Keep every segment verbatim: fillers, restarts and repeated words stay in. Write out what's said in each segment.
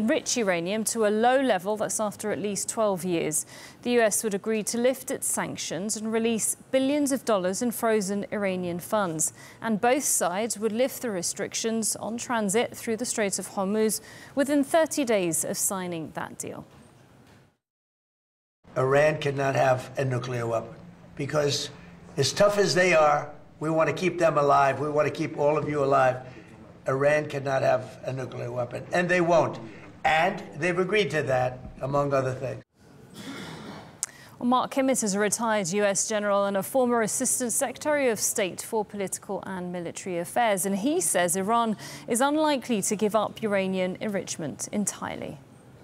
enrich uranium to a low level. That's after at least twelve years. The U S would agree to lift its sanctions and release billions of dollars in frozen Iranian funds. And both sides would lift the restrictions on transit through the Strait of Hormuz within thirty days of signing that deal. Iran cannot have a nuclear weapon because as tough as they are, we want to keep them alive. We want to keep all of you alive. Iran cannot have a nuclear weapon, and they won't. And they've agreed to that, among other things. Well, Mark Kimmitt is a retired U S general and a former Assistant Secretary of State for Political and Military Affairs. And he says Iran is unlikely to give up uranium enrichment entirely.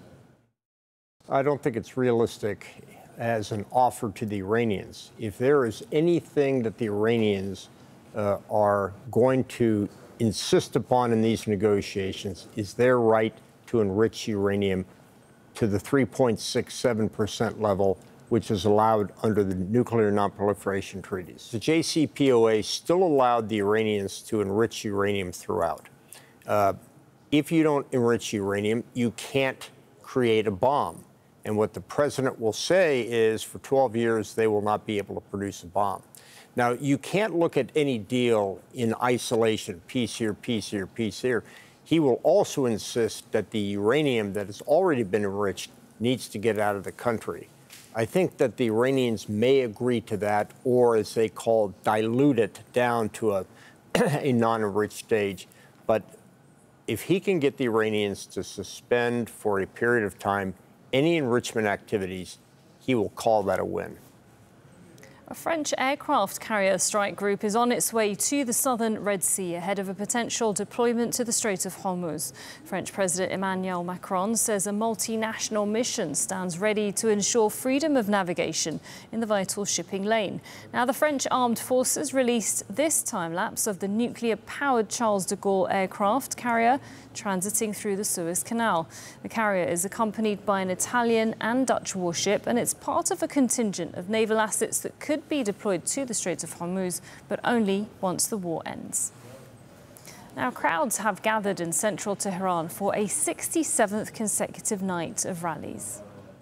I don't think it's realistic as an offer to the Iranians. If there is anything that the Iranians uh, are going to insist upon in these negotiations is their right to enrich uranium to the three point six seven percent level, which is allowed under the Nuclear Nonproliferation Treaties. The J C P O A still allowed the Iranians to enrich uranium throughout. Uh, if you don't enrich uranium, you can't create a bomb. And what the president will say is for twelve years, they will not be able to produce a bomb. Now, you can't look at any deal in isolation, piece here, piece here, piece here. He will also insist that the uranium that has already been enriched needs to get out of the country. I think that the Iranians may agree to that, or as they call, dilute it down to a, a non-enriched stage. But if he can get the Iranians to suspend for a period of time any enrichment activities, he will call that a win. A French aircraft carrier strike group is on its way to the southern Red Sea ahead of a potential deployment to the Strait of Hormuz. French President Emmanuel Macron says a multinational mission stands ready to ensure freedom of navigation in the vital shipping lane. Now, the French armed forces released this time-lapse of the nuclear-powered Charles de Gaulle aircraft carrier transiting through the Suez Canal. The carrier is accompanied by an Italian and Dutch warship, and it's part of a contingent of naval assets that could be deployed to the Strait of Hormuz, but only once the war ends. Now, crowds have gathered in central Tehran for a sixty-seventh consecutive night of rallies.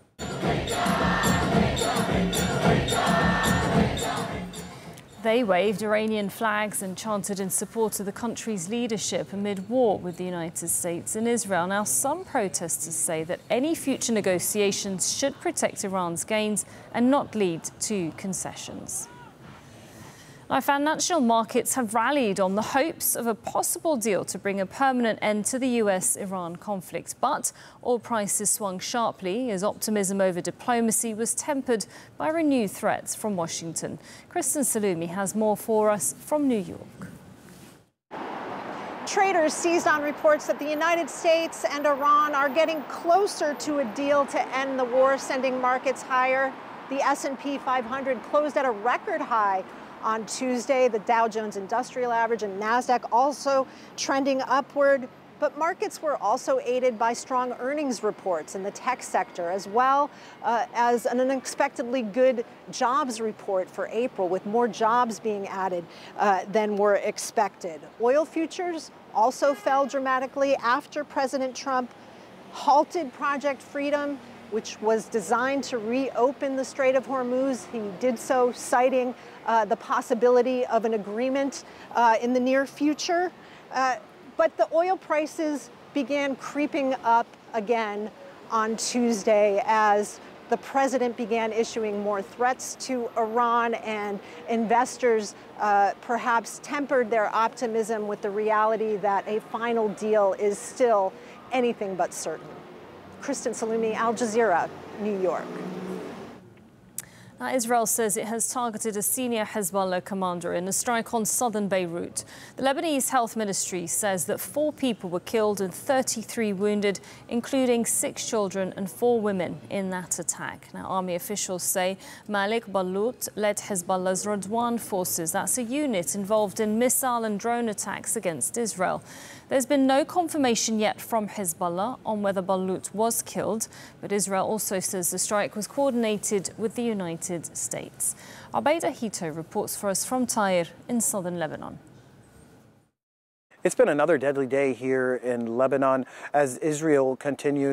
They waved Iranian flags and chanted in support of the country's leadership amid war with the United States and Israel. Now, some protesters say that any future negotiations should protect Iran's gains and not lead to concessions. Now, financial markets have rallied on the hopes of a possible deal to bring a permanent end to the U S Iran conflict. But oil prices swung sharply as optimism over diplomacy was tempered by renewed threats from Washington. Kristen Salumi has more for us from New York. Traders seized on reports that the United States and Iran are getting closer to a deal to end the war, sending markets higher. The S and P five hundred closed at a record high on Tuesday. The Dow Jones Industrial Average and NASDAQ also trending upward. But markets were also aided by strong earnings reports in the tech sector, as well uh, as an unexpectedly good jobs report for April, with more jobs being added uh, than were expected. Oil futures also fell dramatically after President Trump halted Project Freedom, which was designed to reopen the Strait of Hormuz. He did so citing uh, the possibility of an agreement uh, in the near future. Uh, but the oil prices began creeping up again on Tuesday as the president began issuing more threats to Iran, and investors uh, perhaps tempered their optimism with the reality that a final deal is still anything but certain. Kristen Salumi, Al Jazeera, New York. Now, Israel says it has targeted a senior Hezbollah commander in a strike on southern Beirut. The Lebanese Health Ministry says that four people were killed and thirty-three wounded, including six children and four women in that attack. Now, army officials say Malik Balut led Hezbollah's Radwan forces. That's a unit involved in missile and drone attacks against Israel. There's been no confirmation yet from Hezbollah on whether Balut was killed, but Israel also says the strike was coordinated with the United States. Arbeida Hito reports for us from Tyre in southern Lebanon. It's been another deadly day here in Lebanon as Israel continues